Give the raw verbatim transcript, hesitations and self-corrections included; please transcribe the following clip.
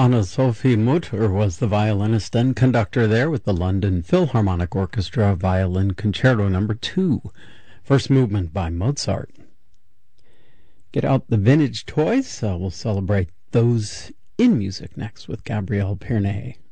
Anna-Sophie Mutter was the violinist and conductor there with the London Philharmonic Orchestra Violin Concerto number two, first movement by Mozart. Get out the vintage toys. Uh, we'll celebrate those in music next with Gabrielle Pierney.